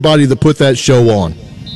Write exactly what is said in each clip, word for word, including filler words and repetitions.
everybody that put that show on.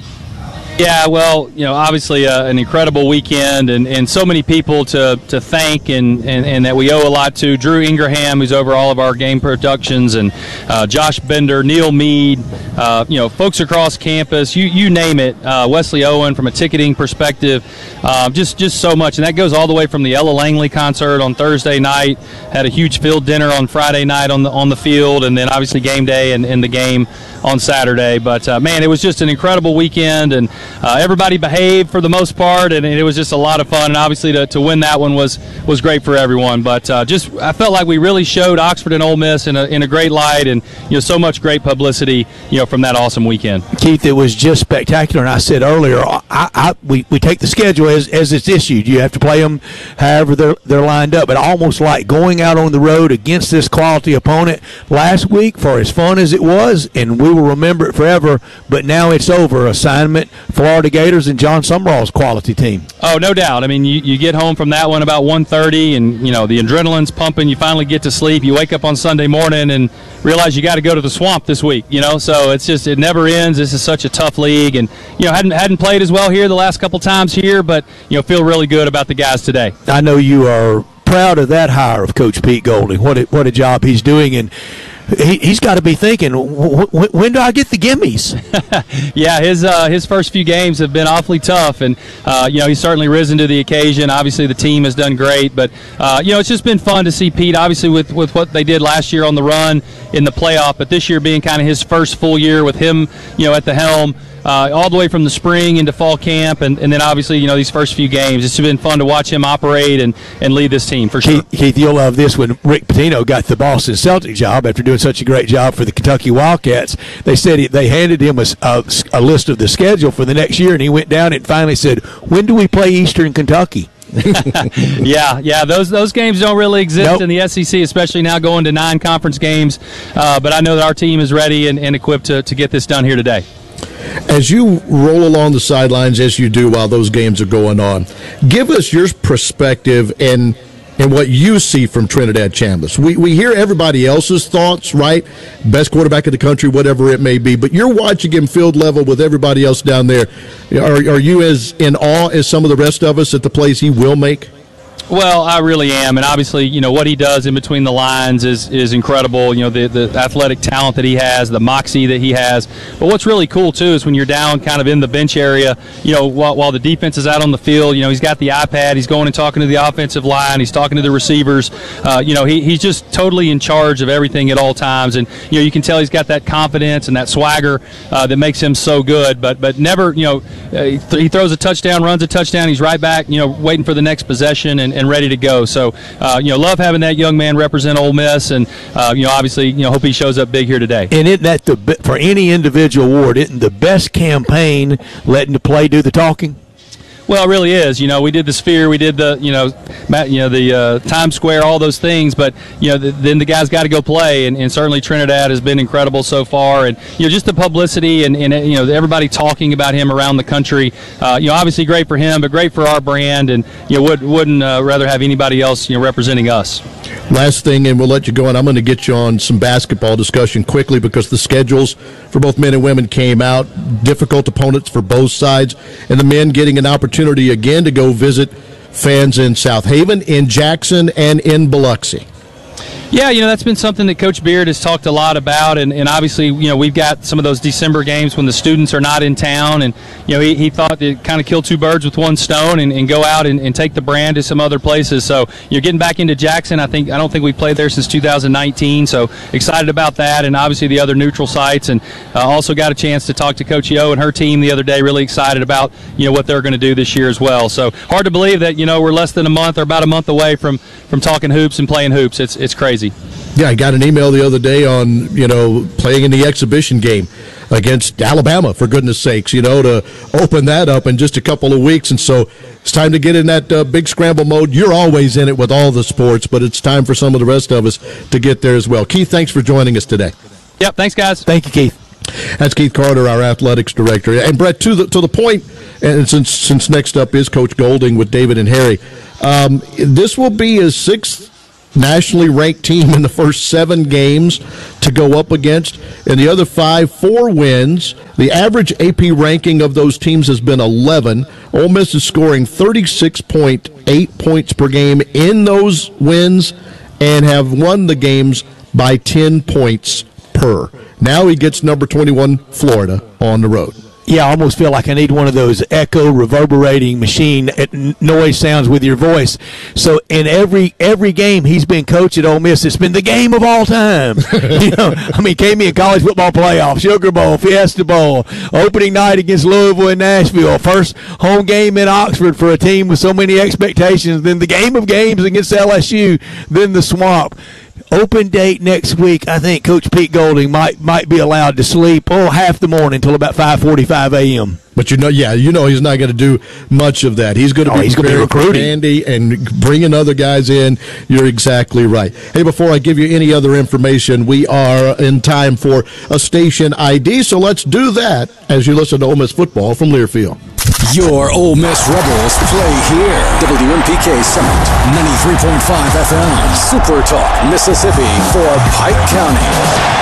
Yeah, well, you know, obviously uh, an incredible weekend and, and so many people to, to thank and, and, and that we owe a lot to. Drew Ingraham, who's over all of our game productions, and uh, Josh Bender, Neil Mead, uh, you know, folks across campus, you you name it, uh, Wesley Owen from a ticketing perspective, uh, just, just so much. And that goes all the way from the Ella Langley concert on Thursday night, had a huge field dinner on Friday night on the, on the field, and then obviously game day and, and the game on Saturday. But, uh, man, it was just an incredible weekend, and Uh, everybody behaved for the most part, and it was just a lot of fun. And obviously, to, to win that one was was great for everyone. But uh, just I felt like we really showed Oxford and Ole Miss in a in a great light, and you know so much great publicity, you know, from that awesome weekend. Keith, it was just spectacular. And I said earlier, I, I we, we take the schedule as as it's issued. You have to play them however they're they're lined up. But almost like going out on the road against this quality opponent last week, for as fun as it was, and we will remember it forever. But now it's over. Assignment. Florida Gators and John Sumrall's quality team. Oh, no doubt. I mean, you, you get home from that one about one thirty, and, you know, the adrenaline's pumping. You finally get to sleep. You wake up on Sunday morning and realize you got to go to the swamp this week, you know. So it's just, it never ends. This is such a tough league. And, you know, hadn't, hadn't played as well here the last couple times here, but, you know, feel really good about the guys today. I know you are proud of that hire of Coach Pete Golding. What a, what a job he's doing. And He, he's got to be thinking, w- w- when do I get the gimmies? Yeah, his uh, his first few games have been awfully tough, and uh, you know he's certainly risen to the occasion. Obviously, the team has done great, but uh, you know it's just been fun to see Pete. Obviously, with, with what they did last year on the run in the playoff, but this year being kind of his first full year with him, you know, at the helm. Uh, all the way from the spring into fall camp, and, and then obviously, you know, these first few games. It's been fun to watch him operate and, and lead this team, for sure. Keith, Keith, you'll love this. When Rick Pitino got the Boston Celtics job after doing such a great job for the Kentucky Wildcats, they said he, they handed him a, a, a list of the schedule for the next year, and he went down and finally said, when do we play Eastern Kentucky? yeah, yeah, those those games don't really exist nope. in the S E C, especially now going to nine conference games. Uh, but I know that our team is ready and, and equipped to, to get this done here today. As you roll along the sidelines, as you do while those games are going on, give us your perspective and and what you see from Trinidad Chambliss. We we hear everybody else's thoughts, right? Best quarterback in the country, whatever it may be. But you're watching him field level with everybody else down there. Are, are you as in awe as some of the rest of us at the plays he will make? Well, I really am, and obviously, you know, what he does in between the lines is is incredible. You know, the, the athletic talent that he has, the moxie that he has. But what's really cool, too, is when you're down kind of in the bench area, you know, while, while the defense is out on the field, you know, he's got the iPad, he's going and talking to the offensive line, he's talking to the receivers. Uh, you know, he, he's just totally in charge of everything at all times. And, you know, you can tell he's got that confidence and that swagger uh, that makes him so good. But, but never, you know, uh, he, th- he throws a touchdown, runs a touchdown, he's right back, you know, waiting for the next possession and, and ready to go. So, uh, you know, love having that young man represent Ole Miss, and uh, you know, obviously, you know, hope he shows up big here today. And isn't that the for any individual award? Isn't the best campaign letting the play do the talking? Well, it really is. You know, we did the Sphere, we did the, you know, you know the uh, Times Square, all those things. But you know, the, then the guys got to go play, and, and certainly Trinidad has been incredible so far. And you know, just the publicity and, and you know everybody talking about him around the country. Uh, you know, obviously great for him, but great for our brand. And you know, would, wouldn't uh, rather have anybody else you know representing us. Last thing, and we'll let you go, and I'm going to get you on some basketball discussion quickly because the schedules for both men and women came out. Difficult opponents for both sides, and the men getting an opportunity again to go visit fans in South Haven, in Jackson, and in Biloxi. Yeah, you know, that's been something that Coach Beard has talked a lot about, and, and obviously, you know, we've got some of those December games when the students are not in town, and, you know, he, he thought to kind of kill two birds with one stone and, and go out and, and take the brand to some other places. So you're getting back into Jackson. I think I don't think we've played there since two thousand nineteen, so excited about that, and obviously the other neutral sites, and uh, also got a chance to talk to Coach Yo and her team the other day, really excited about, you know, what they're going to do this year as well. So hard to believe that, you know, we're less than a month or about a month away from, from talking hoops and playing hoops. It's, it's crazy. Yeah, I got an email the other day on, you know, playing in the exhibition game against Alabama, for goodness sakes, you know, to open that up in just a couple of weeks. And so it's time to get in that uh, big scramble mode. You're always in it with all the sports, but it's time for some of the rest of us to get there as well. Keith, thanks for joining us today. Yep, thanks, guys. Thank you, Keith. That's Keith Carter, our athletics director. And, Brett, to the to the point, and since since next up is Coach Golding with David and Harry, um, this will be his sixth nationally ranked team in the first seven games to go up against. In the other five, four wins. The average A P ranking of those teams has been eleven. Ole Miss is scoring thirty-six point eight points per game in those wins and have won the games by ten points per. Now he gets number twenty-one, Florida, on the road. Yeah, I almost feel like I need one of those echo reverberating machine noise sounds with your voice. So in every every game he's been coached at Ole Miss, it's been the game of all time. You know, I mean, came in college football playoff, Sugar Bowl, Fiesta Bowl, opening night against Louisville and Nashville, first home game in Oxford for a team with so many expectations, then the game of games against L S U, then the Swamp. Open date next week. I think Coach Pete Golding might might be allowed to sleep oh half the morning until about five forty-five a.m. But you know, yeah, you know he's not going to do much of that. He's going to oh, be, he's going to be recruiting Andy and bringing other guys in. You're exactly right. Hey, before I give you any other information, we are in time for a station I D, so let's do that as you listen to Ole Miss football from Learfield. Your Ole Miss Rebels play here. W M P K Summit, ninety-three point five F M, Super Talk, Mississippi for Pike County.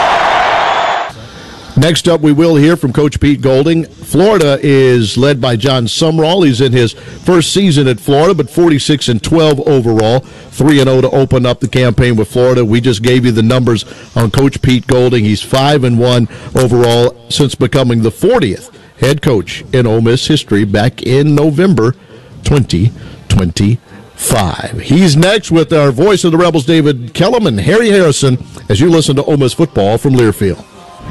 Next up, we will hear from Coach Pete Golding. Florida is led by John Sumrall. He's in his first season at Florida, but forty-six and twelve overall, three and oh to open up the campaign with Florida. We just gave you the numbers on Coach Pete Golding. He's five and one overall since becoming the fortieth head coach in Ole Miss history back in November twenty twenty-five. He's next with our voice of the Rebels, David Kellum and Harry Harrison, as you listen to Ole Miss football from Learfield.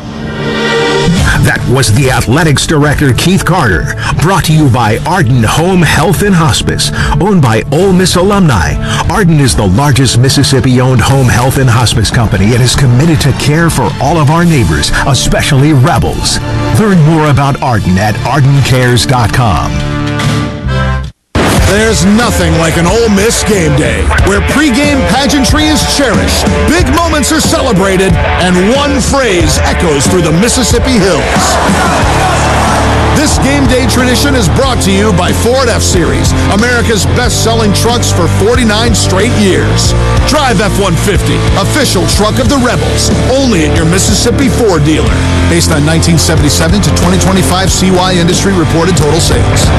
That was the Athletics Director, Keith Carter, brought to you by Arden Home Health and Hospice, owned by Ole Miss alumni. Arden is the largest Mississippi-owned home health and hospice company and is committed to care for all of our neighbors, especially Rebels. Learn more about Arden at arden cares dot com. There's nothing like an Ole Miss game day, where pregame pageantry is cherished, big moments are celebrated, and one phrase echoes through the Mississippi hills. This game day tradition is brought to you by Ford F-Series, America's best-selling trucks for forty-nine straight years. Drive F one fifty, official truck of the Rebels, only at your Mississippi Ford dealer. Based on nineteen seventy-seven to twenty twenty-five C Y industry reported total sales.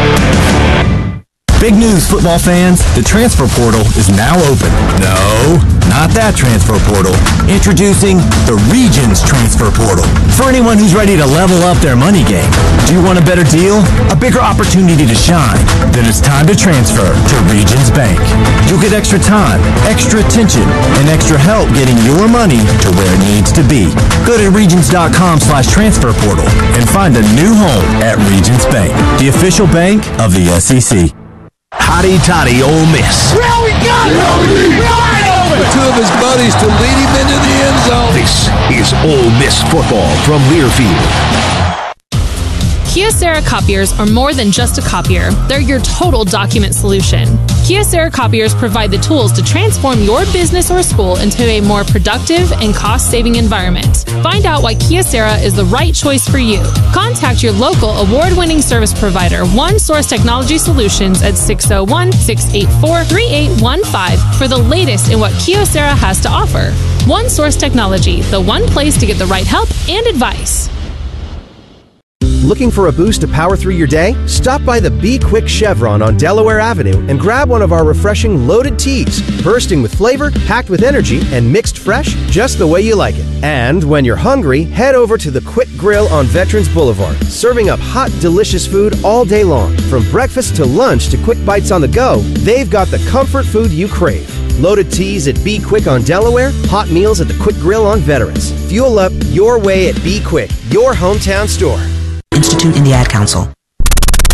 Big news, football fans. The transfer portal is now open. No, not that transfer portal. Introducing the Regions Transfer Portal. For anyone who's ready to level up their money game. Do you want a better deal? A bigger opportunity to shine? Then it's time to transfer to Regions Bank. You'll get extra time, extra attention, and extra help getting your money to where it needs to be. Go to regions.com slash transfer portal and find a new home at Regions Bank, the official bank of the S E C. Hotty toddy Ole Miss. Well, we got it! We got it! Two of his buddies to lead him into the end zone. This is Ole Miss football from Learfield. Kyocera copiers are more than just a copier. They're your total document solution. Kyocera copiers provide the tools to transform your business or school into a more productive and cost-saving environment. Find out why Kyocera is the right choice for you. Contact your local award-winning service provider, One Source Technology Solutions, at six oh one, six eight four, three eight one five for the latest in what Kyocera has to offer. One Source Technology, the one place to get the right help and advice. Looking for a boost to power through your day? Stop by the Be Quick Chevron on Delaware Avenue and grab one of our refreshing loaded teas, bursting with flavor, packed with energy, and mixed fresh just the way you like it. And when you're hungry, head over to the Quick Grill on Veterans Boulevard, serving up hot, delicious food all day long. From breakfast to lunch to quick bites on the go, they've got the comfort food you crave. Loaded teas at Be Quick on Delaware, hot meals at the Quick Grill on Veterans. Fuel up your way at Be Quick, your hometown store. Institute and the Ad Council.